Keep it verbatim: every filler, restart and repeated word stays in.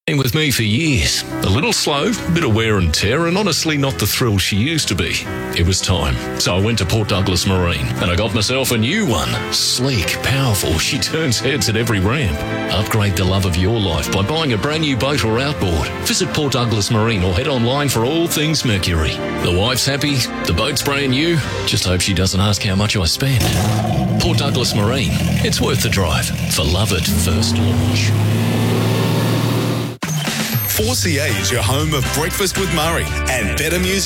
Been with me for years. A little slow, bit of wear and tear, and honestly not the thrill she used to be. It was time. So I went to Port Douglas Marine, and I got myself a new one. Sleek, powerful, she turns heads at every ramp. Upgrade the love of your life by buying a brand new boat or outboard. Visit Port Douglas Marine or head online for all things Mercury. The wife's happy, the boat's brand new. Just hope she doesn't ask how much I spent. Port Douglas Marine. It's worth the drive for love at first launch. four C A is your home of Breakfast with Murray and Better Music.